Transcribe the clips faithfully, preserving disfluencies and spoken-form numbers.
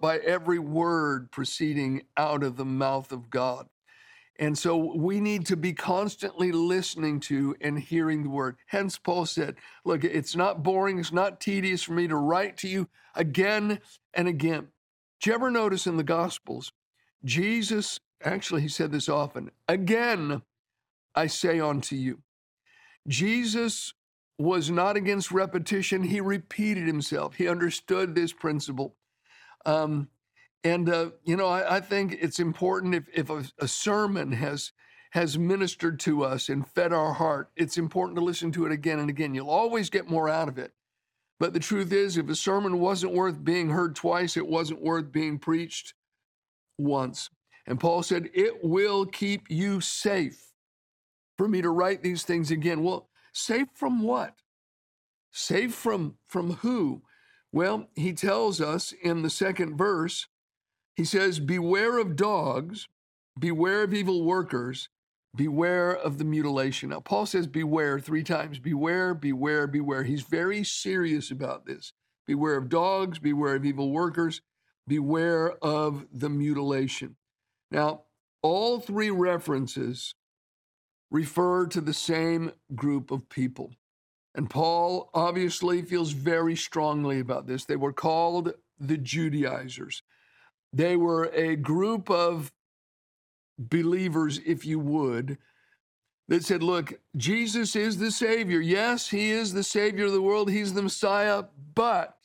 by every word proceeding out of the mouth of God. And so we need to be constantly listening to and hearing the word. Hence, Paul said, look, it's not boring, it's not tedious for me to write to you again and again. Did you ever notice in the Gospels, Jesus, actually, he said this often, again, I say unto you. Jesus was not against repetition. He repeated himself. He understood this principle. Um, and, uh, you know, I, I think it's important if, if a, a sermon has has ministered to us and fed our heart, it's important to listen to it again and again. You'll always get more out of it. But the truth is, if a sermon wasn't worth being heard twice, it wasn't worth being preached once. And Paul said, it will keep you safe for me to write these things again. Well, safe from what? Safe from, from who? Well, he tells us in the second verse, he says, beware of dogs, beware of evil workers, beware of the mutilation. Now, Paul says beware three times. Beware, beware, beware. He's very serious about this. Beware of dogs, beware of evil workers, beware of the mutilation. Now, all three references refer to the same group of people. And Paul obviously feels very strongly about this. They were called the Judaizers. They were a group of believers, if you would, that said, look, Jesus is the Savior. Yes, he is the Savior of the world. He's the Messiah, but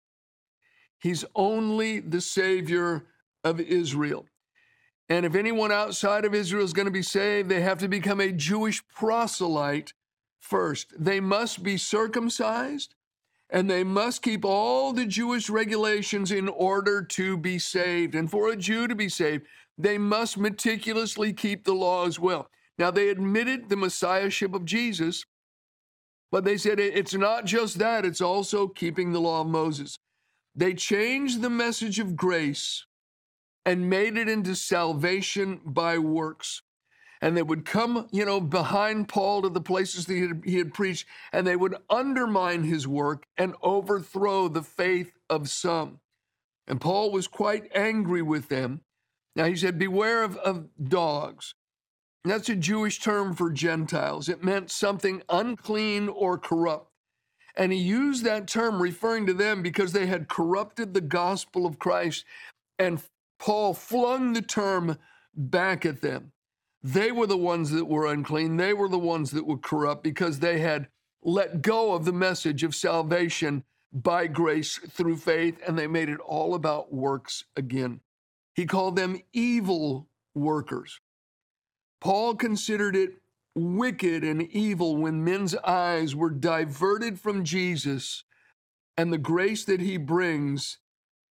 he's only the Savior of Israel. And if anyone outside of Israel is going to be saved, they have to become a Jewish proselyte first. They must be circumcised, and they must keep all the Jewish regulations in order to be saved. And for a Jew to be saved, they must meticulously keep the law as well. Now, they admitted the messiahship of Jesus, but they said it's not just that, it's also keeping the law of Moses. They changed the message of grace and made it into salvation by works. And they would come, you know, behind Paul to the places that he had, he had preached, and they would undermine his work and overthrow the faith of some. And Paul was quite angry with them. Now, he said, beware of, of dogs. And that's a Jewish term for Gentiles. It meant something unclean or corrupt. And he used that term referring to them because they had corrupted the gospel of Christ. And Paul flung the term back at them. They were the ones that were unclean. They were the ones that were corrupt because they had let go of the message of salvation by grace through faith, and they made it all about works again. He called them evil workers. Paul considered it wicked and evil when men's eyes were diverted from Jesus and the grace that he brings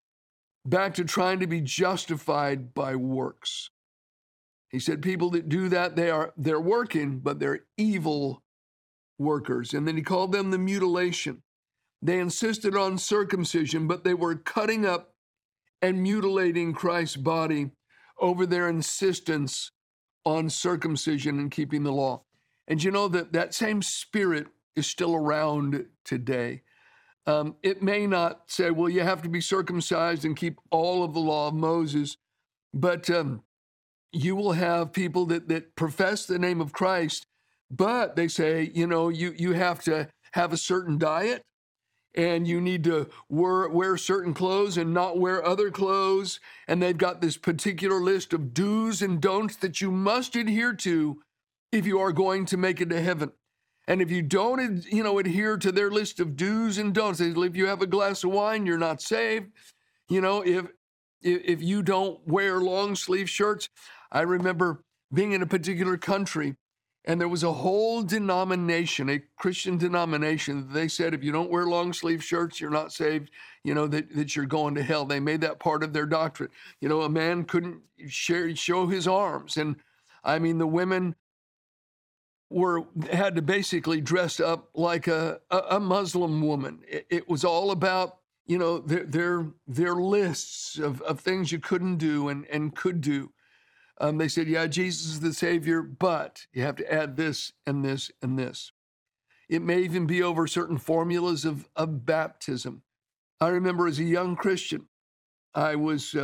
back to trying to be justified by works. He said people that do that, they are, they're working, but they're evil workers. And then he called them the mutilation. They insisted on circumcision, but they were cutting up and mutilating Christ's body over their insistence on circumcision and keeping the law. And you know that that same spirit is still around today. Um, it may not say, well, you have to be circumcised and keep all of the law of Moses, but um, you will have people that, that profess the name of Christ, but they say, you know, you, you have to have a certain diet, and you need to wear, wear certain clothes and not wear other clothes. And they've got this particular list of do's and don'ts that you must adhere to if you are going to make it to heaven. And if you don't, you know, adhere to their list of do's and don'ts, if you have a glass of wine, you're not saved. You know, if if you don't wear long sleeve shirts. I remember being in a particular country, and there was a whole denomination, a Christian denomination. They said, if you don't wear long sleeve shirts, you're not saved, you know, that, that you're going to hell. They made that part of their doctrine. You know, a man couldn't share, show his arms. And I mean, the women were had to basically dress up like a, a, a Muslim woman. It, it was all about, you know, their their, their lists of, of things you couldn't do and, and could do. Um, they said, yeah, Jesus is the Savior, but you have to add this and this and this. It may even be over certain formulas of, of baptism. I remember as a young Christian, I was